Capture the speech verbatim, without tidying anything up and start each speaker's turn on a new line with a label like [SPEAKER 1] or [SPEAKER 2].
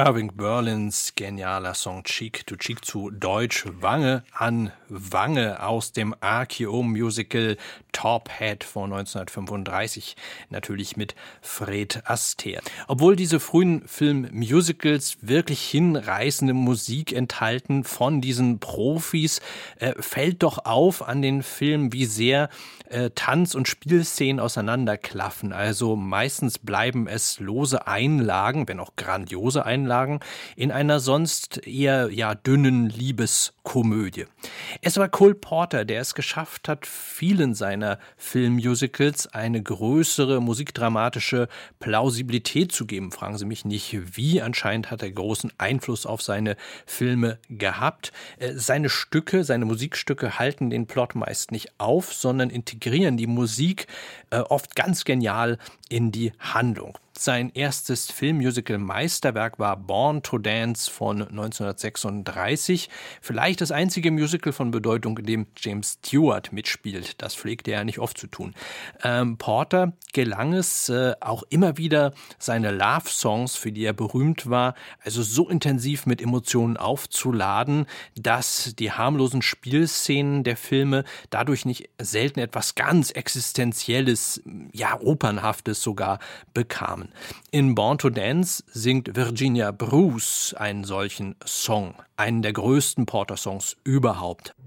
[SPEAKER 1] Irving Berlins genialer Song Cheek to Cheek, zu Deutsch Wange an Wange, aus dem R K O-Musical Top Hat von neunzehnhundertfünfunddreißig, natürlich mit Fred Astaire. Obwohl diese frühen Filmmusicals wirklich hinreißende Musik enthalten von diesen Profis, äh, fällt doch auf an den Filmen, wie sehr äh, Tanz- und Spielszenen auseinanderklaffen. Also meistens bleiben es lose Einlagen, wenn auch grandiose Einlagen, in einer sonst eher ja dünnen Liebeskomödie. Es war Cole Porter, der es geschafft hat, vielen seiner Filmmusicals eine größere musikdramatische Plausibilität zu geben. Fragen Sie mich nicht, wie. Anscheinend hat er großen Einfluss auf seine Filme gehabt. Seine Stücke, seine Musikstücke halten den Plot meist nicht auf, sondern integrieren die Musik äh, oft ganz genial in die Handlung. Sein erstes Filmmusical-Meisterwerk war Born to Dance von neunzehnhundertsechsunddreißig. Vielleicht das einzige Musical von Bedeutung, in dem James Stewart mitspielt. Das pflegt er ja nicht oft zu tun. Ähm, Porter gelang es äh, auch immer wieder, seine Love-Songs, für die er berühmt war, also so intensiv mit Emotionen aufzuladen, dass die harmlosen Spielszenen der Filme dadurch nicht selten etwas ganz Existenzielles, ja Opernhaftes sogar bekamen. In Born to Dance singt Virginia Bruce einen solchen Song, einen der größten Porter-Songs überhaupt.